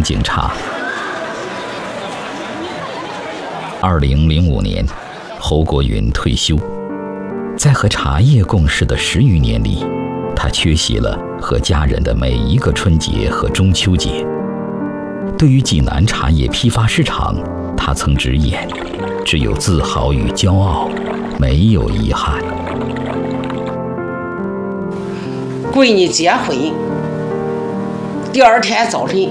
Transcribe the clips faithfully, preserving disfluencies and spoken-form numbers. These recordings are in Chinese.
警茶。二零零五年，侯国云退休，在和茶叶共事的十余年里，他缺席了和家人的每一个春节和中秋节。对于济南茶叶批发市场，他曾直言，只有自豪与骄傲，没有遗憾。 闺女结婚，第二天早晨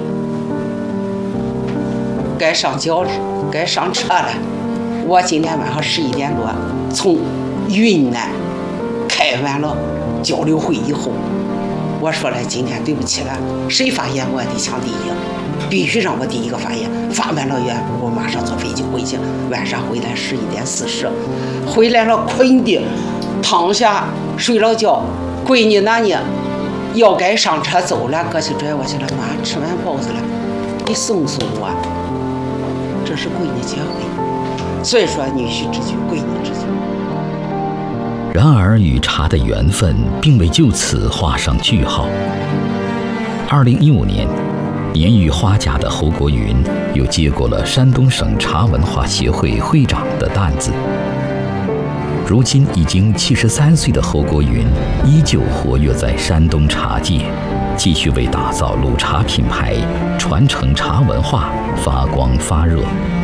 该上轿了，该上车了。我今天晚上十一点多从云南开完了交流会以后，我说了，今天对不起了，谁发言我得抢第一，必须让我第一个发言。发完了言，我马上坐飞机回去，晚上回来十一点四十，回来了困的躺下睡了觉。闺女那呢要该上车走了，过去拽我去了，妈吃完包子了，你送送我。这是闺女结婚，所以说女婿之举，闺女之举。 然而与茶的缘分并未就此画上句号。二零一五年，年逾花甲的侯国云又接过了山东省茶文化协会会长的担子。如今已经七十三岁的侯国云依旧活跃在山东茶界，继续为打造鲁茶品牌、传承茶文化发光发热。